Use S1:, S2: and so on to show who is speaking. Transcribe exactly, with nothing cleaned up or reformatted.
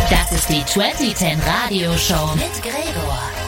S1: Das ist die zwanzig zehn Radio Show mit Gregor.